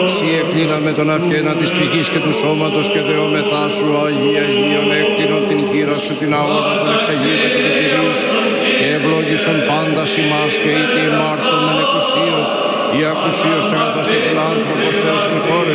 Συ εκκλίναμε τον αυγένα της ψυχής και του σώματος και δεόμεθά σου, Αγία Αγίων, έκτινον την χείρα σου, την αγώνα του εξαγείου και του Κυρίου και ευλόγησον πάντα ημάς και είτε ημάρτωμεν εκουσίως ή ακουσίως αγαθός και φιλάνθρωπος Θεός εν χώρε